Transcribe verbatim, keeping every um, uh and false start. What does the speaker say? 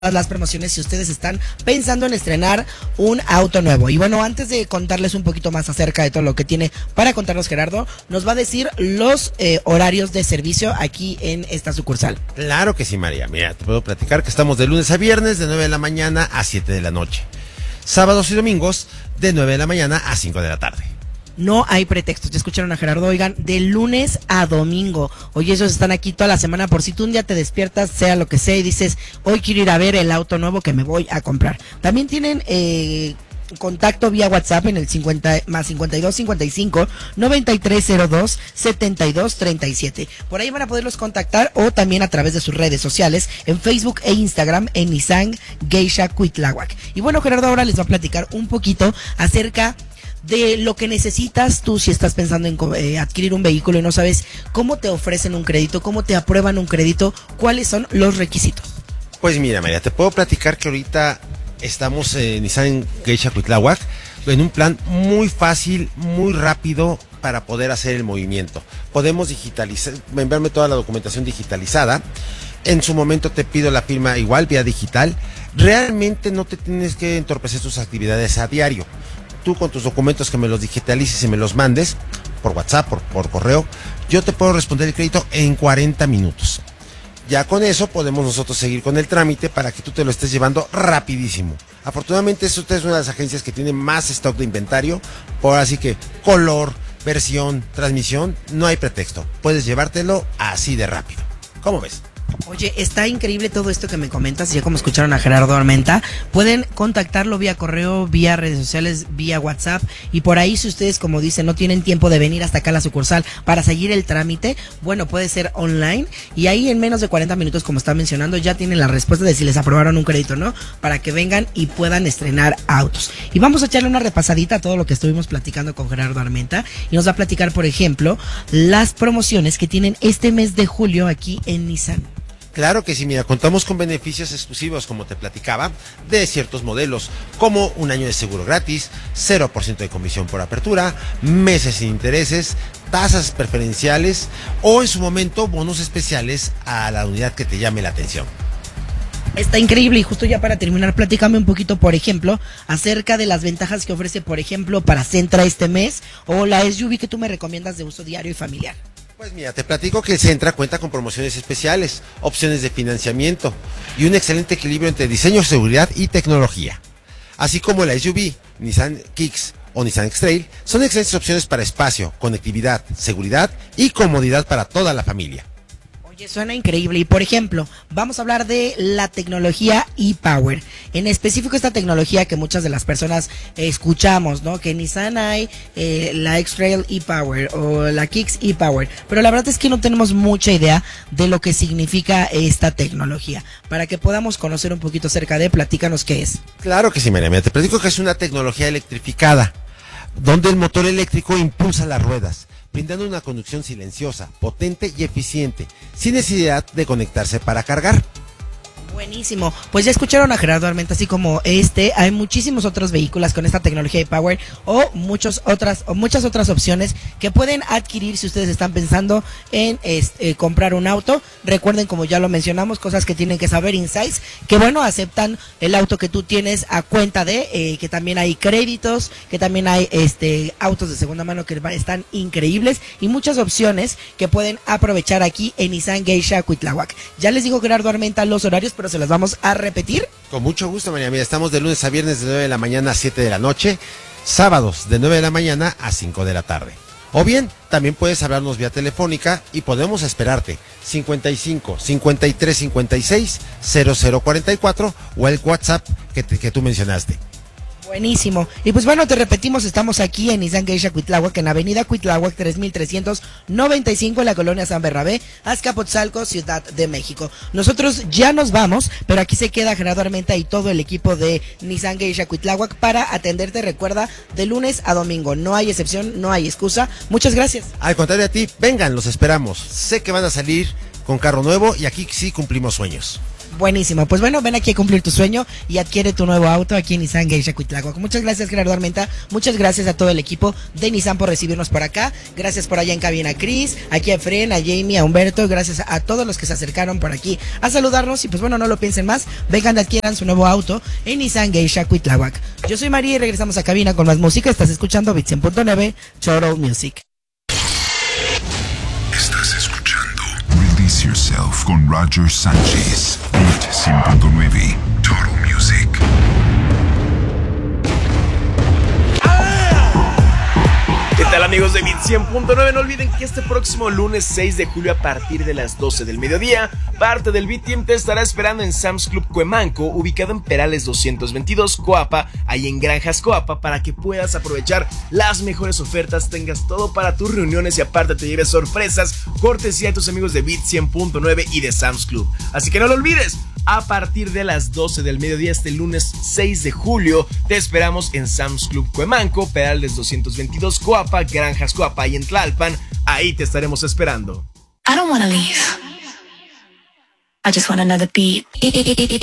las promociones si ustedes están pensando en estrenar un auto nuevo. Y bueno, antes de contarles un poquito más acerca de todo lo que tiene para contarnos Gerardo, nos va a decir los eh, horarios de servicio aquí en esta sucursal. Claro que sí, María. Mira, te puedo platicar que estamos de lunes a viernes de nueve de la mañana a siete de la noche. Sábados y domingos de nueve de la mañana a cinco de la tarde. No hay pretextos, ya escucharon a Gerardo, oigan, de lunes a domingo. Oye, esos están aquí toda la semana por si tú un día te despiertas, sea lo que sea, y dices, hoy quiero ir a ver el auto nuevo que me voy a comprar. También tienen eh, contacto vía WhatsApp en el cincuenta más cincuenta y dos cincuenta y cinco noventa y tres cero dos setenta y dos treinta y siete. Por ahí van a poderlos contactar o también a través de sus redes sociales en Facebook e Instagram en Nissan Geisha Cuitláhuac. Y bueno, Gerardo ahora les va a platicar un poquito acerca de lo que necesitas tú si estás pensando en eh, adquirir un vehículo y no sabes cómo te ofrecen un crédito, cómo te aprueban un crédito, cuáles son los requisitos. Pues mira, María, te puedo platicar que ahorita estamos en Nissan Geisha Cuitláhuac en un plan muy fácil, muy rápido para poder hacer el movimiento. Podemos digitalizar, enviarme toda la documentación digitalizada. En su momento te pido la firma igual, vía digital. Realmente no te tienes que entorpecer tus actividades a diario. Tú con tus documentos que me los digitalices y me los mandes por WhatsApp, por, por correo, yo te puedo responder el crédito en cuarenta minutos. Ya con eso podemos nosotros seguir con el trámite para que tú te lo estés llevando rapidísimo. Afortunadamente esta es una de las agencias que tiene más stock de inventario, por así que color, versión, transmisión, no hay pretexto. Puedes llevártelo así de rápido. ¿Cómo ves? Oye, está increíble todo esto que me comentas, ya como escucharon a Gerardo Armenta, pueden contactarlo vía correo, vía redes sociales, vía WhatsApp, y por ahí si ustedes, como dicen, no tienen tiempo de venir hasta acá a la sucursal para seguir el trámite, bueno, puede ser online, y ahí en menos de cuarenta minutos, como está mencionando, ya tienen la respuesta de si les aprobaron un crédito o no, para que vengan y puedan estrenar autos. Y vamos a echarle una repasadita a todo lo que estuvimos platicando con Gerardo Armenta, y nos va a platicar, por ejemplo, las promociones que tienen este mes de julio aquí en Nissan. Claro que sí, mira, contamos con beneficios exclusivos, como te platicaba, de ciertos modelos, como un año de seguro gratis, cero por ciento de comisión por apertura, meses sin intereses, tasas preferenciales o en su momento bonos especiales a la unidad que te llame la atención. Está increíble, y justo ya para terminar, platícame un poquito, por ejemplo, acerca de las ventajas que ofrece, por ejemplo, para Sentra este mes, o la S U V que tú me recomiendas de uso diario y familiar. Pues mira, te platico que el Sentra cuenta con promociones especiales, opciones de financiamiento y un excelente equilibrio entre diseño, seguridad y tecnología. Así como la S U V, Nissan Kicks o Nissan X-Trail son excelentes opciones para espacio, conectividad, seguridad y comodidad para toda la familia. Oye, suena increíble. Y por ejemplo, vamos a hablar de la tecnología e-Power. En específico esta tecnología que muchas de las personas eh, escuchamos, ¿no? Que Nissan hay eh, la X-Trail e-Power o la Kicks e-Power. Pero la verdad es que no tenemos mucha idea de lo que significa esta tecnología. Para que podamos conocer un poquito acerca de, platícanos qué es. Claro que sí, María. Mira, te platico que es una tecnología electrificada, donde el motor eléctrico impulsa las ruedas, brindando una conducción silenciosa, potente y eficiente, sin necesidad de conectarse para cargar. Buenísimo, pues ya escucharon a Gerardo Armenta, así como este, hay muchísimos otros vehículos con esta tecnología de Power o muchas otras o muchas otras opciones que pueden adquirir si ustedes están pensando en este, comprar un auto. Recuerden, como ya lo mencionamos, cosas que tienen que saber Insights, que bueno, aceptan el auto que tú tienes a cuenta de, eh, que también hay créditos, que también hay este autos de segunda mano que están increíbles y muchas opciones que pueden aprovechar aquí en Nissan Geisha Cuitláhuac. Ya les dijo Gerardo Armenta los horarios, pero se las vamos a repetir. Con mucho gusto, María. Mira, estamos de lunes a viernes de nueve de la mañana a siete de la noche, sábados de nueve de la mañana a cinco de la tarde. O bien, también puedes hablarnos vía telefónica y podemos esperarte cincuenta y cinco, cincuenta y tres, cincuenta y seis, cero cero cuarenta y cuatro o el WhatsApp que, te, que tú mencionaste. Buenísimo. Y pues bueno, te repetimos, estamos aquí en Nissan Geisha Cuitláhuac, en Avenida Cuitláhuac tres mil trescientos noventa y cinco, en la colonia San Bernabé, Azcapotzalco, Ciudad de México. Nosotros ya nos vamos, pero aquí se queda Gerardo Armenta y todo el equipo de Nissan Geisha Cuitláhuac para atenderte. Recuerda, de lunes a domingo, no hay excepción, no hay excusa. Muchas gracias. Al contrario a ti, vengan, los esperamos. Sé que van a salir con carro nuevo y aquí sí cumplimos sueños. Buenísimo. Pues bueno, ven aquí a cumplir tu sueño y adquiere tu nuevo auto aquí en Nissan Geisha Cuitláhuac. Muchas gracias, Gerardo Armenta. Muchas gracias a todo el equipo de Nissan por recibirnos por acá. Gracias por allá en cabina a Cris, aquí a Efren, a Jamie, a Humberto. Gracias a, a todos los que se acercaron por aquí a saludarnos. Y pues bueno, no lo piensen más. Vengan, adquieran su nuevo auto en Nissan Geisha Cuitláhuac. Yo soy María y regresamos a cabina con más música. Estás escuchando Beat cien punto nueve, Total Music. Estás escuchando Release Yourself con Roger Sánchez. Beat cien punto nueve, Total Music. ¿Qué tal, amigos de Beat cien punto nueve? No olviden que este próximo lunes seis de julio a partir de las doce del mediodía, parte del Beat Team te estará esperando en Sam's Club Cuemanco, ubicado en Perales doscientos veintidós, Coapa, ahí en Granjas Coapa, para que puedas aprovechar las mejores ofertas, tengas todo para tus reuniones y aparte te lleves sorpresas, cortesía de tus amigos de Beat cien punto nueve y de Sam's Club. Así que no lo olvides, a partir de las doce del mediodía este lunes seis de julio, te esperamos en Sam's Club Cuemanco, Perales doscientos veintidós, Coapa, Granjas Coapa y en Tlalpan. Ahí te estaremos esperando. I don't wanna leave. I just want another beat.